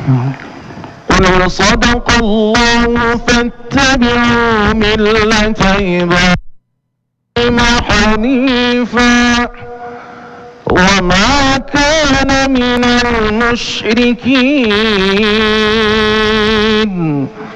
قل صدق الله فاتبعوا ملة إبراهيم حنيفا وما كان من المشركين